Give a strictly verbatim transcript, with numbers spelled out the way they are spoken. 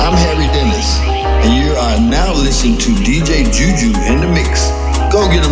I'm Harry Dennis, and you are now listening to D J Juju in the mix. Go get him.